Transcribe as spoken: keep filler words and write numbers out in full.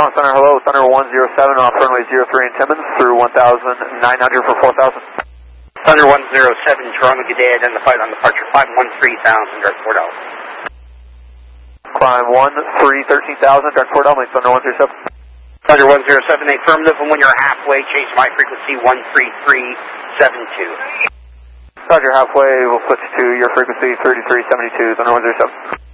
Strong Thunder, hello, Thunder one zero seven off runway zero three in Timmins through one thousand nine hundred for four thousand. Thunder one zero seven, Toronto, good day, identified on departure five one three thousand, direct four dollars. Climb one three thirteen thousand, direct four dollars, Thunder one zero seven. Thunder one zero seven, affirmative, and when you're halfway, change my frequency one three three seven two. Roger, halfway, we'll switch to your frequency thirty-three seventy-two, Thunder one zero seven.